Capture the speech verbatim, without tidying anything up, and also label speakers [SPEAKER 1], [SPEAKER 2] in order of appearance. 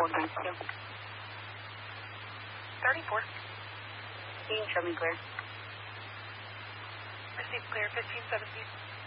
[SPEAKER 1] hold against you.
[SPEAKER 2] thirty-four.
[SPEAKER 1] You can show me clear.
[SPEAKER 2] Received clear, fifteen seventeen.